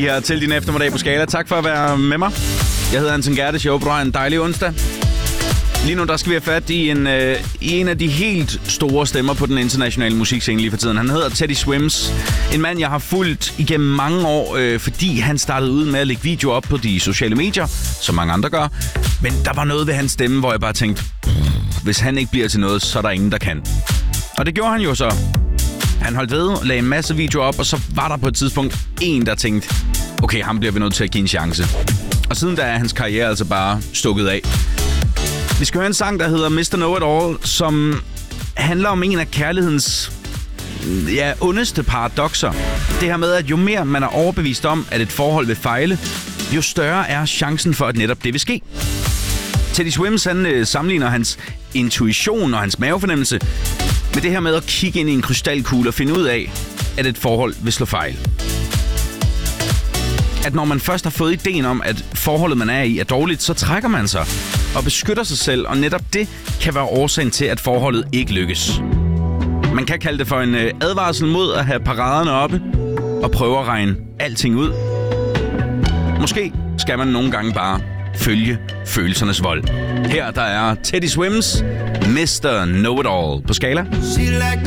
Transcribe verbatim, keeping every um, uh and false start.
her til din eftermiddag på Skala. Tak for at være med mig. Jeg hedder Anton Gerdes. Jeg håber, du har en dejlig onsdag. Lige nu der skal vi have fat i en, øh, i en af de helt store stemmer på den internationale musikscene lige for tiden. Han hedder Teddy Swims. En mand, jeg har fulgt igennem mange år, øh, fordi han startede ud med at lægge videoer op på de sociale medier, som mange andre gør. Men der var noget ved hans stemme, hvor jeg bare tænkte, hvis han ikke bliver til noget, så er der ingen, der kan. Og det gjorde han jo så. Han holdt ved, lagde en masse videoer op, og så var der på et tidspunkt en, der tænkte, okay, ham bliver vi nødt til at give en chance. Og siden da er hans karriere altså bare stukket af. Vi skal høre en sang, der hedder mister Know-It-All, som handler om en af kærlighedens ja, ondeste paradoxer. Det her med, at jo mere man er overbevist om, at et forhold vil fejle, jo større er chancen for, at netop det vil ske. Teddy Swims, han øh, sammenligner hans intuition og hans mavefornemmelse med det her med at kigge ind i en krystalkugle og finde ud af, at et forhold vil slå fejl. At når man først har fået ideen om, at forholdet, man er i, er dårligt, så trækker man sig og beskytter sig selv, og netop det kan være årsagen til, at forholdet ikke lykkes. Man kan kalde det for en advarsel mod at have paraderne oppe og prøve at regne alting ud. Måske skal man nogle gange bare følge følelsernes vold. Her der er Teddy Swims, mister Know-It-All på Skala.